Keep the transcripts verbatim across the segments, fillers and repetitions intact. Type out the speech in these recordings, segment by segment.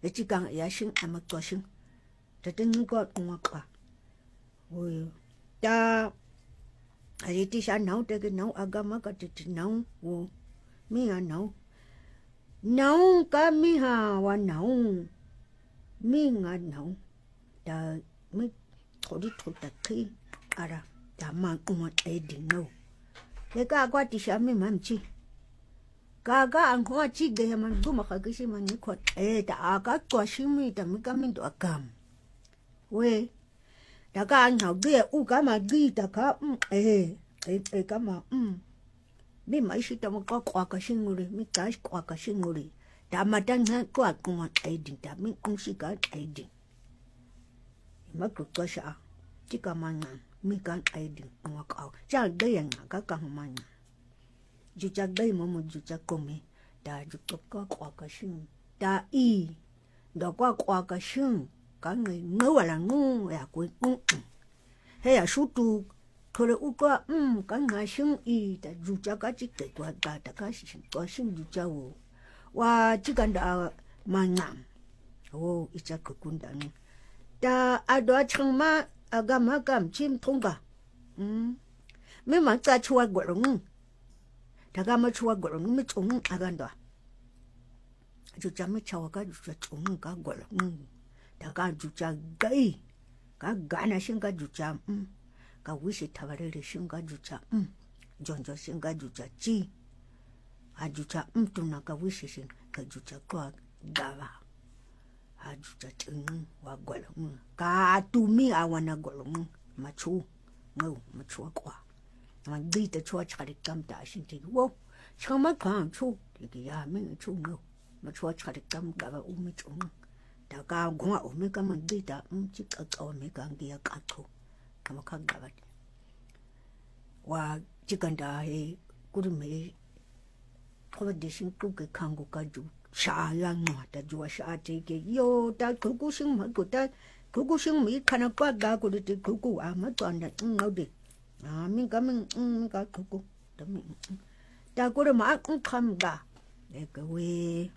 chỉ cần ya sinh em mà cho sinh ta tin có ngon cả ôi ta ai đi sang nấu tới cái nấu agama cái cái nấu ôi mi à nấu nấu cái mi hà và nấu mi ngà nấu ta mi thôi đi thôi ta khi à ra ta mang ngon ai đi nấu cái cái qua đi sang mi mang chi cái cái ăn hoa chi cái mà bố mà cái gì mà nhớ quạt ê ta cái qua xin mi ta mi cái mi đồ cam ôi ta cái ăn nào cái u cái mà đi ta cái ê ê ê cái mà mi mấy sự ta mà có qua cái xin người mi cái qua cái xin người ta mà đang ăn qua ngon ai đi ta mi cũng sĩ cái ai đi mà cứ có sao chỉ có mà ngon mi cái ai đi ngon cao chẳng đây ăn cái cái mà ngon chú chắc đây mà một chú chắc cùng mi ta chú có qua cái xin ta y đó qua qua cái xin cái người ngớ là ngu là quên ngu hay là số tu thôi là u có um cái ngày sinh y ta chú chắc cái chỉ cái qua ta ta cái xin có xin chú chắc ô và chỉ cần đã mà nằm ô ít chắc cái cuốn đàn ta ở đó chẳng mà ở gam ở gam chim thông cả um mấy mà ta chua gọi luôn ta gam mà chua gọi luôn mới trúng ở gần đó chú chắc mới chua cái chú trúng cái gọi luôn ta cái chú chắc gay cái gà này sinh cái chú chắc um cái quý sĩ thà vào đây sinh cái chú chắc um John cho sinh cái chú chắc chi à chú chắc um tụi nó cái quý sĩ sinh cái chú chắc qua gà vào à chú chắc trứng và gọi luôn cả tụi mi à wanna gọi luôn mà chú ngâu mà chú qua mà đi tới chú chắc được cầm ta sinh thì wow chẳng mấy con chú thì cái à mình chú ngâu mà chú chắc được cầm gà vào um chú ta cao cũng ở mấy cái mình đi ta chỉ có ở mấy cái kia cả thu mà khác cả vậy và chỉ cần ta hay cũng mấy có đi sinh cũng cái khang của cái chú sa yang mà ta chú sa thì cái yo ta cũng cũng sinh mà của ta cũng cũng sinh mấy khăn qua gà của thì cũng cũng à mà toàn là ngâu đi à mình cái mình mình cái cũng cũng ta mình ta cũng mà cũng khăm gà để cái we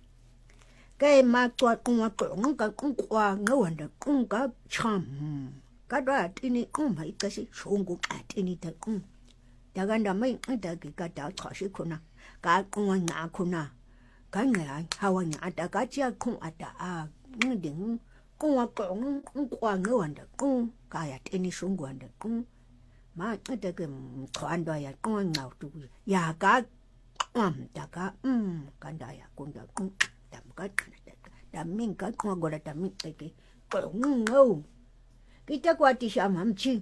cái mà cho cũng mà cũng cái cũng qua ngâu anh đó cũng cái chăm cái đó là thì cũng phải cái gì xuống cũng à thì ta cũng ta cái đó mấy người ta cái cái đó khó xử khôn à cái cũng anh ngã khôn à cái người anh hao anh ngã ta cái chia không à ta à người đừng cũng mà cũng cũng qua ngâu anh đó cũng cái à thì xuống của anh đó cũng mà người ta cái khoan đó ya cũng anh ngào tu ya cái um ta cái um cái đó ya cũng đó cũng làm cái đã mình cái con gọi là đã mình cái cái cũng ngâu cái chắc qua thì sao mà chi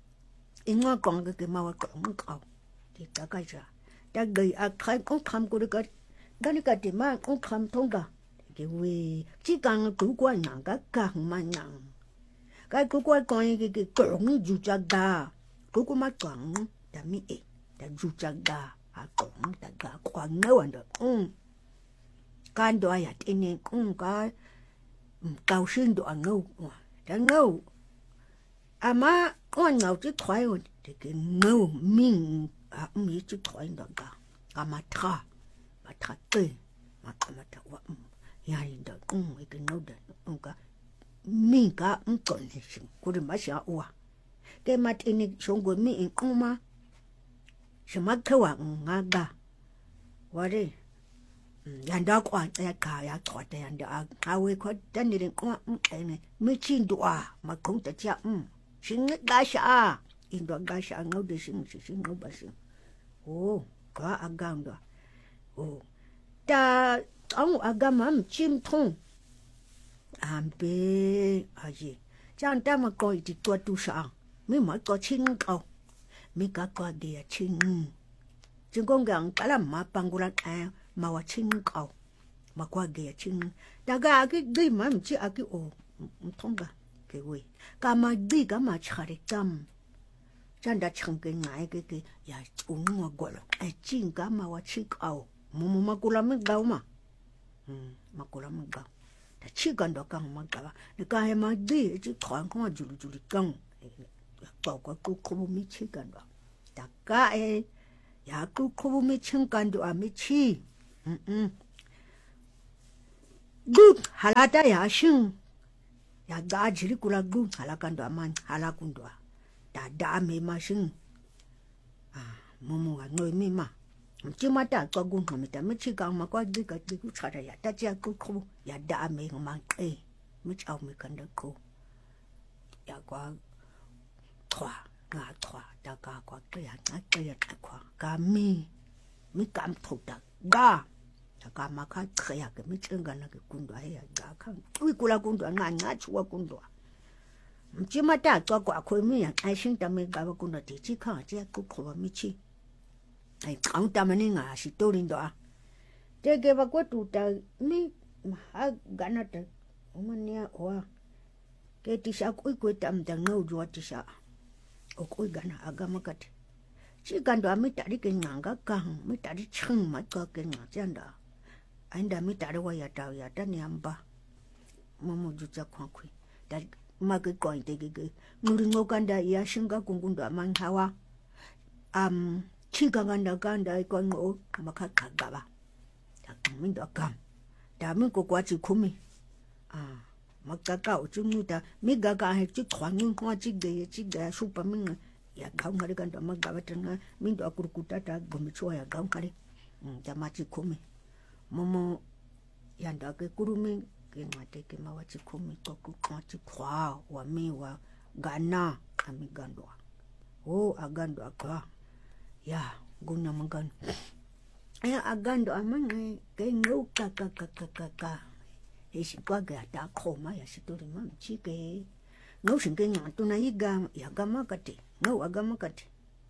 in ngõ con cái cái màu cũng cao thì cả cái gì đã gây à khai cũng tham của cái cái cái thì mà cũng tham thông cả cái vì chỉ cần cứ qua nặng cái càng mà nặng cái cứ qua con cái cái cũng dù chắc đa cứ cũng mà còn đã mình đã dù chắc đa à cũng đã cả qua ngâu anh được um cái đó ya thì nên cũng có cao sinh độ ngâu đã ngâu à mà con ngâu chỉ thoái rồi thì cái ngâu mình à mình chỉ thoái đó cả à mà thà mà thà tê mà mà thà quá ya đi đó cũng cái ngâu đó cũng cả mình cả cũng còn gì sinh cô đừng bắt sợ ua cái mà thì nên sống của mình cũng mà sao mà thua ngã ga vậy đi yan da kwa ya ka ya kwa ta yan da a we ko dan ni ko ne mi chin do a ma ko ta cha um shin ga sha in do ga sha ngau de shin shin ngau ba shin o ka agam da o ta ông agam am chim thong am be a ji chan ta ma ko ti to tu sa mi ma ko chin ko mi ka ko de chin jing gong gang ka la ma pangulan a màว่าชิงเขามากว่าเกียชิงแต่ก็อากิดีมันไม่ใช่อากิโอท้องกันเกี่ยวกับการมาดีก็มาชาริกรรมฉันได้ช่างกันไงก็คืออย่าอุ้งมาก่อนไอ้จริงก็มาว่าชิงเขามุมมากุลาไม่เกามาอืมมากุลาไม่เกาแต่ชิงกันดอกกันมาเกาแต่ก็ให้มาดีจะถอนเข้ามาจุลจุลกันเกาก็กูคุบไม่ชิงกันดอกแต่ก็ไอ้อยากกูคุบไม่ชิงกันดอกไม่ชิงอืม good halata ya shin ya gajiri kula good halakando aman halakundwa da da me mashin ah mumu wa no mima mtima ta kwa gunga mita michika makwa dika diku chara ya tachi ku ku ya da me man e mich au me kanda ko ya kwa kwa nga kwa da ka kwa ya na ya kwa ka mi mi kam thota ga ka maka khaya ke michenga na ke kundwa ya ga ka kwikula kundwa nga nga chwa kundwa mtima ta kwa kwa ko mi ya ai shin ta me ga kundwa ti chi kha je ku ko michi ai kang ta mani nga si to rin do a te ke ba ko tu ta mi ha gana ta umania wa ke ti sha ku ku ta mta ngau jo ti sha o ku gana aga makati chi kan do mi ta ri ke nganga ka mi ta ri chang ma ka ke nga jan da anda mi ta ri wa ya ta ya ta ni amba mo mo ju cha kwa ku da ma ke ko te ke ke nguri ngo kan da ya shinga kungundu man hawa um chiga ganda ganda iko ngo makaka gaba ta min do kam da min ko kwa chi khumi ah makaka o chumu ta mi ga ga he chi khwa ngun kwa chi ge chi ga su pa min ya ga ngari ganda magaba tana min do kurkuta ta gomi chwa ya ga ngari ta ma chi khumi momo ya nda ke kurumi ke mate ke ma wa chi khumi ko ku kwa chi khwa wa mi wa gana ami gandwa o agandwa kwa ya guna magan ya agando amang ke ngau ka ka ka ka ka ka e si kwa ga ta khoma ya si to ri mam chi ke ngau shin ke nga to na iga ya ga makati ngau aga makati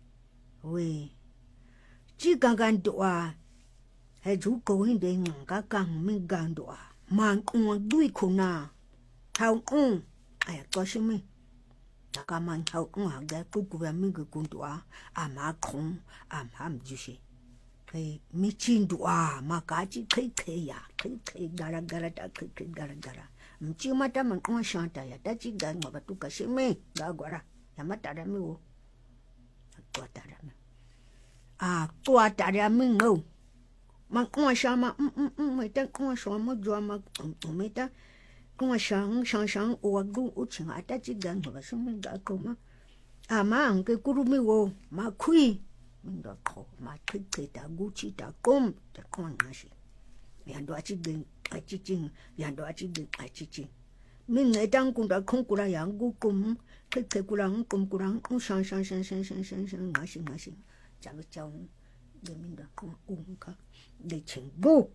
we chi ga gan do a he ju ko hin de nga ka ka mi gan do a man ko dui ko na hau un aya to shi mi ka man hau un ha ga ku ku ba mi ku do a ama khon am ham ju shi ke mi chin do a ma ka chi kai kai ya kai kai gara gara ta kai kai gara gara mchi mata man ko shanta ya ta chi ga ma tu ka shi mi ga gora ya mata da mi wo to ta da mi a to ta da mi ngo ma ko sha ma um um me ta ko sha ma jo ma me ta ko shang shang shang o gu u ching a ta chi ga ma shi mi ga ko ma a ma ang ke kuru mi wo ma kui min do ko ma kai kai ta gu chi ta kom ta ko na shi yan do a chi ge a chi ching yan do a chi ge a chi ching min ne dang kun da khong ku la yang gu kum kai kai ku la kum ku la u shang shang shang shang shang shang shang ma shi ma shi cha ga chao de min da ko u ka de ching gu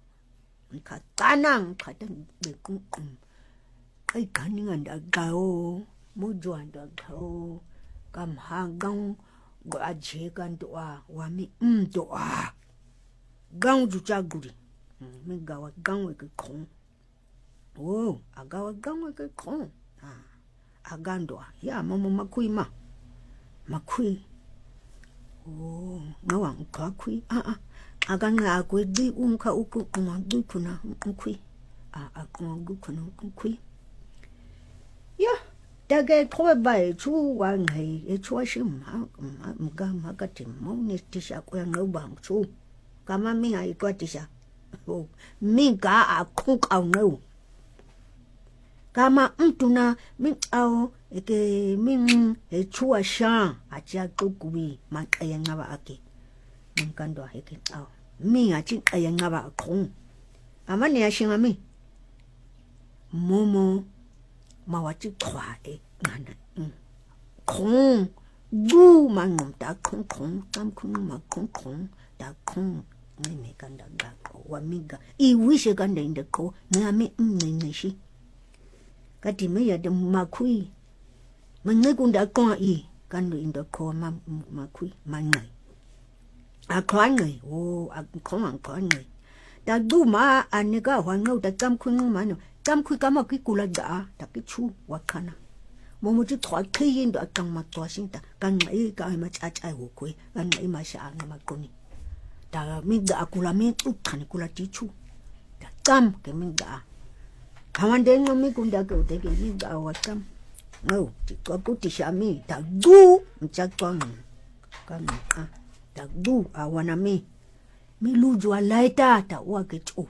ka kanang ka de de ku kum kai ka ni ngan da ga o mo juan da ga o kam ha gang gwa je gan do a wa mi um do a gang ju cha guri mi ga wa gang we ke khong o a ga wa gang we ke khong a a gan do ya mo mo ma kui ma ma kui o na wa ka kui a a a ga nga ku di un ka u ku ma du ku na kui a a ku gu ku na kui ya da ge ko bai chu wa ngai e chu shi ma ma ga ma ka ti mo ni ti sha ko ngau bang chu ka ma mi ai ko ti sha o mi ga a khu ka ngau ka ma mtu na mi au e ke mi e chu a sha a cha ku ku bi ma ka ya nga ba ake min kan do he ke au mi a chi ka ya nga ba khu ama ne ya shi ma mi mo mo ma wa chi khwa e ngana khong du ma ngom ta khong khong tam khong ma khong khong ta khong ne me kan da ga ko wa mi ga I wish kan da inda ko na me ne ne shi ka ti me ya de ma kui ma ne kun da ko I kan do inda ko ma ma kui ma ngai a khwa ngai o a khong an khwa ngai ta du ma an ga wa ngau ta tam khong ma no tam kui ka ma ki kula da ta ki chu wa kana mo mo ti thwa khin do tang ma to sin ta kan ngai ka ma cha cha ho ko kan ngai ma sha na ma ko ni ta mi da kula mi tu kan kula ti chu ta tam ke mi da kaman de no mi kun da ko de ke mi da wa tam no ti ko ko ti sha mi ta du mi cha kwang kan ka ta du a wana mi mi lu ju a lai ta ta wa ke chu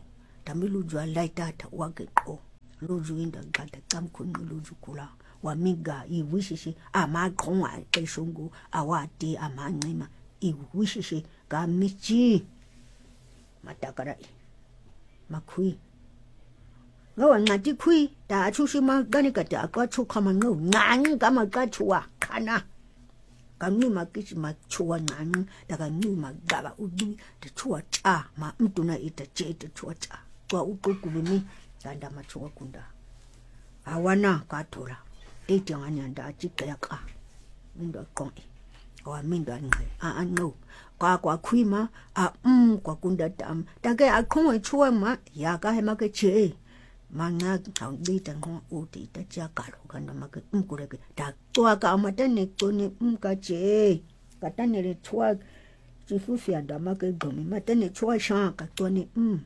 tamilujwa laitata wakeko luju inda gata kamkun luju kula wamiga iwishishi ama konwa keshungu awati ama nima iwishishi kamichi matakarai makui ngawa ngati kui ta chushi magani kata akachu kama ngau ngani kama kachua kana kanu makichi machua ngani daga nu magaba ubi te chua cha ma mtu na ita che te chua cha kwa ukuku bimi tanda machua kunda awana katola eti ngani anda chika ka ndo kongi wa mindo ange a ano kwa kwa kuima a mm kwa kunda tam daga akon chua ma ya ka he make che manga kaudita ngo uti ta cha karo kanda make mkureke ta toa ka amatane tone mkache katane le chua chifufi anda make gomi matane chua shanka tone mm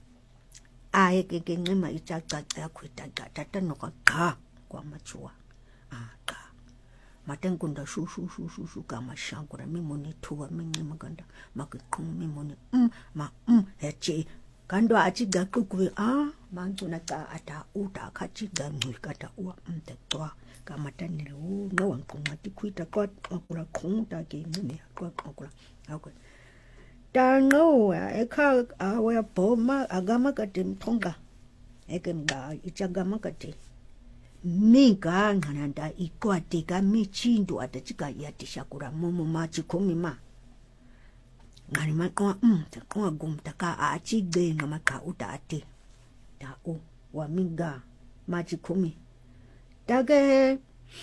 ae ke ke ngema ichaka ta kwita tata no ka kwa machua aka maten kunda shu shu shu shu shu kama shankura mimoni tuwa mingema kanda make kum mimoni mm ma mm heche kando achiga kukuwe ah manguna ka ata uta kachiga ngui kata uwa mtetwa kama tanile u no wankumati kuita kwa akula konta ke mimi kwa akula okay tango eka awa boma agama kate mtonga eke mga ichagama kate minga ngananda ikwate ka michindo atachika yatishakura mumu machi kumi ma ngani makwa mm takwa gumta ka achi ge ngama ka utate ta o wa minga machi kumi tage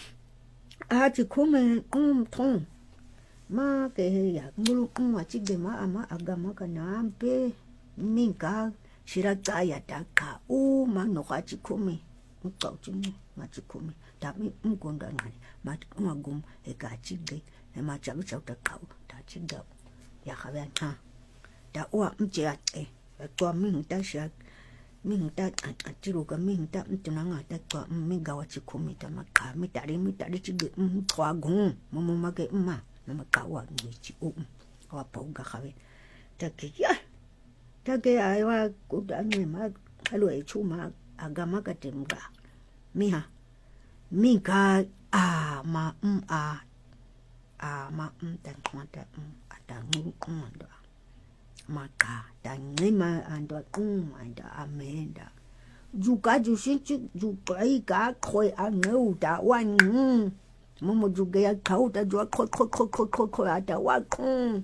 achi kumi um ton ma ke ya mulu um achi ge ma ama agama kana be minga shirata ya taka u ma no achi kumi mtauchini machi kumi ta mi mgonda ngani ma kwa gum e ka achi ge e ma chabu chauta ka ta achi ga ya khaben ha da wa mje ate kwa min ta sha min ta atiru ka min ta mtuna nga ta kwa min ga wa chikumi ta maka mi tari mi tari chige kwa gun momo make ma na maka wa ngi chi o wa pa ga khaben ta ke ya ta ke ai wa ku da ni ma halo e chu ma agama ka temga mi ha mi ka a ma um a a ma um ta kwanta um tangu kondo maka tangema ando kum anda amenda juga jusinchi jukai ka khoi angu da wan momo juga ya kauta jua kho kho kho kho kho kho ada wa khon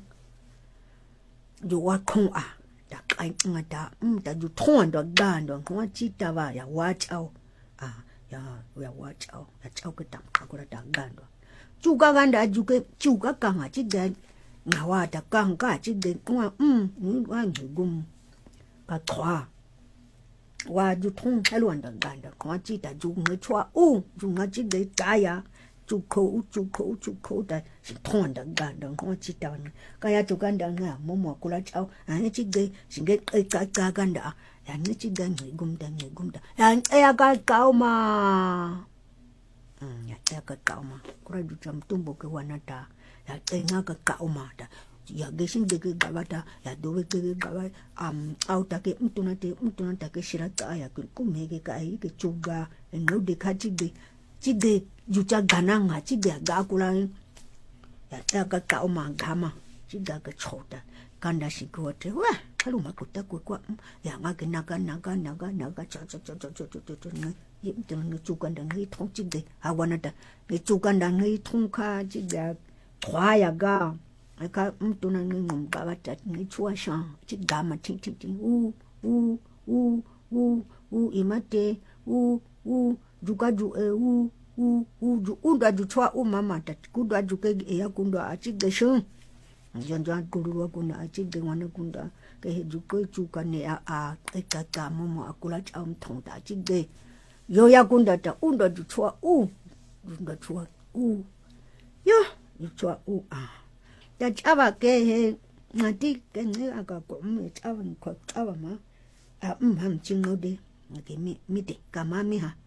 ju wa khon a da kai ngata um da ju thon do gando kwa chita ba ya wa chao a ya ya wa chao ya chao ka tam ka ko da gando juga ganda juga juga ka ma chi da ngawata kanga chide kwa mm ni wa ngum ka twa wa ju thong helwanda ganda kwa chita ju nge chwa u ju nga chide taya ju ko ju ko ju ko da thonda ganda kwa chita ka ya ju ganda nga momo kula chao ani chide singe ka ka ganda ya ni chide ngum da ngum da ya ya ka ka ma mm ya ka ka ma kura ju cham tumbo ke wanata ya tenga ka kaumata ya geshin de gabata ya dowe ke gaba am auta ke mtuna te mtuna ta ke shirata ya ku kumege ka ai ke chuga no de ka chide chide jucha gananga chide ga kula ya ta ka kauma gama chida ka chota kanda shikote wa kalu makuta ku kwa ya ngake naga naga naga naga cha cha cha cha cha cha ne yimtuna ne chuga ndangi thong chide awana ta ne chuga ndangi thong ka chida kwaya ga aka mtu na ngum kabata ni chua sha chigama ting ting ting u u u u u imate u u juga ju e u u u ju unda ju chwa u mama ta kudwa ju ke ya kundwa achige shu njanja kulwa kuna achige wana kunda ke ju ko chu kane a a eka ka momo akula cha mthong ta achige yo ya kunda ta unda ju chwa u unda chwa u yo chwa u a ta chaba ke he ngati ke ne aka ko me chaba ko chaba ma a mham chingode ngake mi mite kama mi ha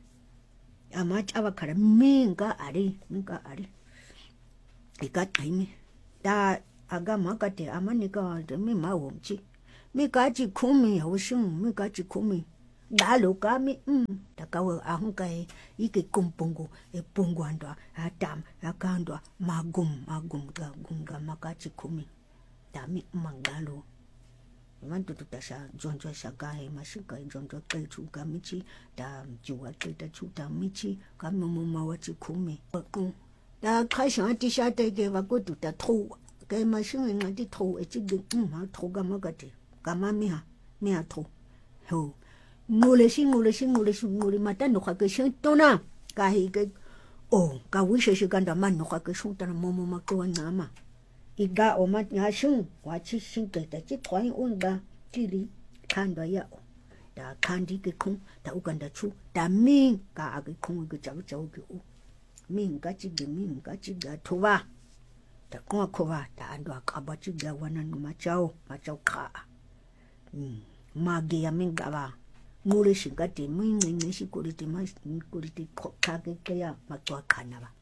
ama chaba kara minga ari minga ari ika taimi ta aga makate amanika de mi ma womchi mi ka chi khumi ho shung mi ka chi khumi da lo ka mi um ta ka wa a hung kai I ke kumpungu e pungwandwa a tam a kandwa magum magum ga gunga maka chi khumi ta mi mangalo man tu ta sha jonjo sha ga he ma shi ka jonjo kai chu ka mi chi da ju wa kai ta chu ta mi chi ka mo mo ma wa chi khumi ku da kai sha ti sha te ge wa ko tu ta tho cái mà sinh người đi thâu ở chỉ đừng mà thâu cái mà cái gì cái mà mi ha mi ha thâu hồ ngồi lên sinh ngồi lên sinh ngồi lên sinh ngồi lên mà ta nộp cái sinh to na cái cái ồ cái vui sự sự cái đó mà nộp cái sinh to na mò mò mà cái anh ngắm mà ý cái ông mà nhà sinh quá chỉ sinh cái ta chỉ thoái ông ba chỉ đi khăn đó ya đã khăn đi cái không đã u cái đó chú đã mình cái cái không cái cháu cháu cái u mình cái chỉ cái mình cái chỉ cái thâu ba ta kwa kwa ta andwa kaba chiga wana no machao machao ka mm magi ya minga ba ngule shingati mingi ni shikuriti ma kuriti ka ke ke ya matwa kana ba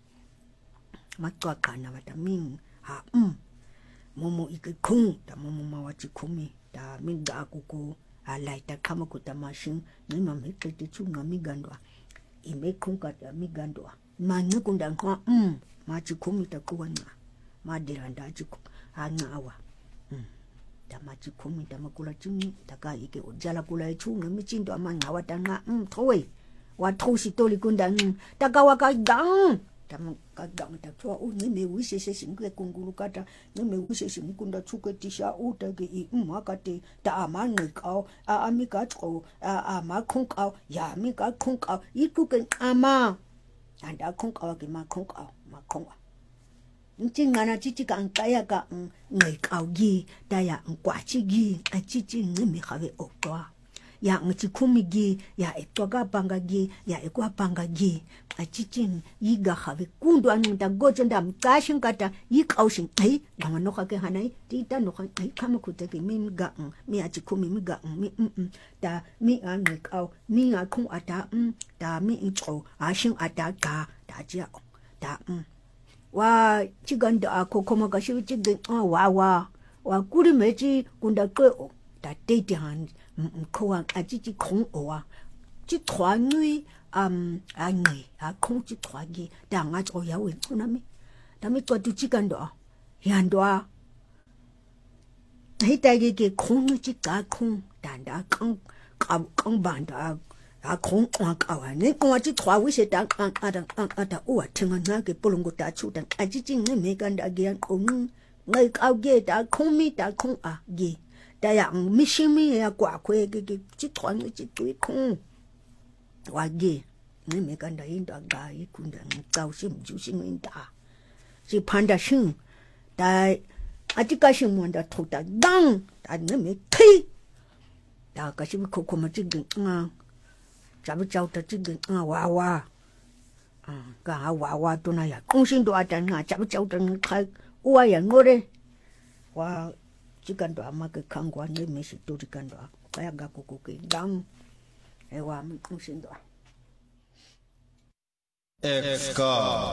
matwa kana ba ta ming ha um momo ike kung ta momo ma wachi kumi ta minga kuku alai ta kama kuta mashin ni mame kete chunga migandwa ime kunga ta migandwa manye kunda kwa um machi kumi ta kuwana madiranda chiku angawa mm tamachi kumi tamakula chini taka ike ujala kula chunga michindo amangawa tanga mm thowe wa thosi toli kunda mm taka waka gang tamaka gang ta twa u ni me wise se singwe kungulu kata ni me wise simkunda chuke tisha uta ke I makate ta amange kau a amika tro a amakhunka ya mika khunka ikuke ama anda khunka ke makhunka makhunka nchi ngana chichi ka nkaya ka ngai kaugi da ya nkwachi gi a chichi ngimi khave okwa ya nchi khumi gi ya etwaga panga gi ya ekwa panga gi a chichi yiga khave kundu anta gocho nda mkashin kata yikaushin ai ngama no khake hanai tita no khai kama kuteke mi ga mi a chikhumi mi ga mi da mi a ngai kau mi a khung ata da mi icho a shin ata ga da jia da wa chiganda ako koma ka shi chigin wa wa wa kuri mechi kunda ko ta tete han ko wa a chi chi khong o wa chi thwa ngui um a ngai a khong chi thwa gi da nga cho ya we tsuna mi da mi to tu chiganda yan do hei ta ge ke khong chi ka khong da da kang kang kang ban da a khong wa ka wa ne ko chi thwa wi se ta a a a ta o a thinga na ke polongo ta chu ta a chi chi ne me kan da ge ko ngai ka ge ta khong mi ta khong a ge ta ya mi shi mi ya kwa kwe ge ge chi thwa ni chi tu khong wa ge ne me kan da yin da ga yi kun da zao shi mu ju shi yin da ji pan da shin da a chi ka shi mo da thu da dang da ne me thi da ka shi ko ko ma chi ge a cháu cháu ta chỉ cái à wa wa à cái à wa wa tôi nói là công sinh đồ ăn à cháu cháu ta khai uai à ngồi đấy wa chỉ cần đồ mà cái khang quan này mình sẽ tôi chỉ cần đồ cái cái cái cái đam ai wa mình công sinh đồ